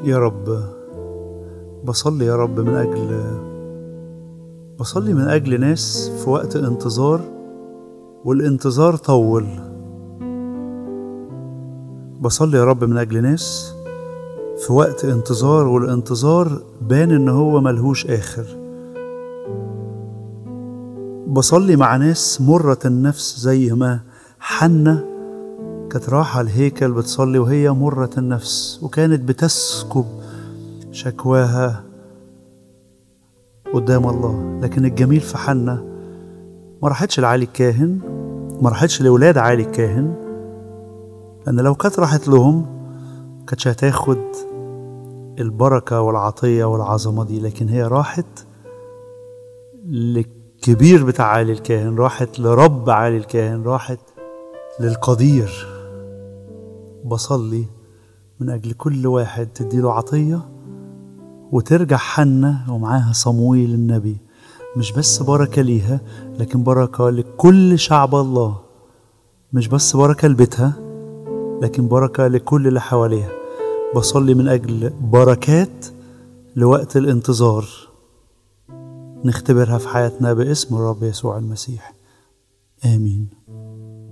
يا رب، بصلي يا رب بصلي من أجل ناس في وقت انتظار والانتظار طول. بصلي يا رب من أجل ناس في وقت انتظار والانتظار بان إن هو ملهوش آخر. بصلي مع ناس مرة النفس زي ما حنة كانت رايحة الهيكل بتصلي وهي مرة النفس، وكانت بتسكب شكواها قدام الله. لكن الجميل في حنة ما راحتش لعلي الكاهن، ما راحتش لولاد علي الكاهن، لأن لو كانت راحت لهم كانتش هتاخد البركة والعطية والعظمة دي. لكن هي راحت للكبير بتاع علي الكاهن، راحت لرب علي الكاهن، راحت للقدير. بصلي من أجل كل واحد تديله عطية وترجع حنة ومعاها صمويل النبي، مش بس بركة ليها لكن بركة لكل شعب الله، مش بس بركة لبيتها لكن بركة لكل اللي حواليها. بصلي من أجل بركات لوقت الانتظار نختبرها في حياتنا باسم الرب يسوع المسيح، آمين.